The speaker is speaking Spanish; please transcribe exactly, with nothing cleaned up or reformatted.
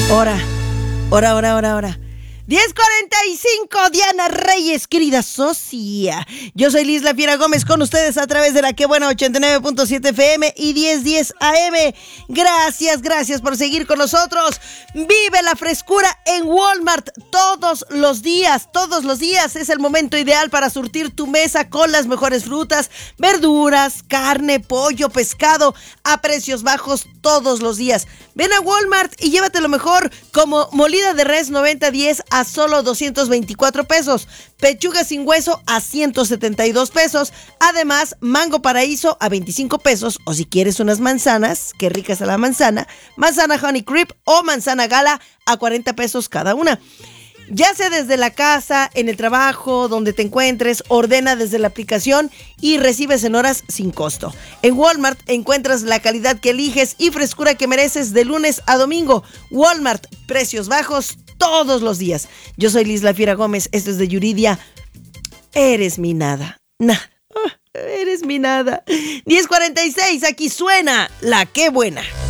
Hora, hora, hora, hora, hora. diez cuarenta y cinco, Diana Reyes, querida socia. Yo soy Liz La Fiera Gómez con ustedes a través de la Que Buena ochenta y nueve punto siete F M y diez diez A M. Gracias, gracias por seguir con nosotros. Vive la frescura en Walmart todos los días, todos los días. Es el momento ideal para surtir tu mesa con las mejores frutas, verduras, carne, pollo, pescado a precios bajos todos los días. Ven a Walmart y llévate lo mejor, como molida de res noventa diez a solo doscientos veinticuatro pesos, pechuga sin hueso a ciento setenta y dos pesos, además mango paraíso a veinticinco pesos, o si quieres unas manzanas, qué rica es la manzana, manzana honey creep o manzana gala a cuarenta pesos cada una. Ya sea desde la casa, en el trabajo, donde te encuentres, ordena desde la aplicación y recibes en horas sin costo. En Walmart encuentras la calidad que eliges y frescura que mereces de lunes a domingo. Walmart, precios bajos todos los días. Yo soy Liz La Fiera Gómez, esto es de Yuridia. Eres mi nada, nada, oh, eres mi nada. diez cuarenta y seis, aquí suena La Que Buena.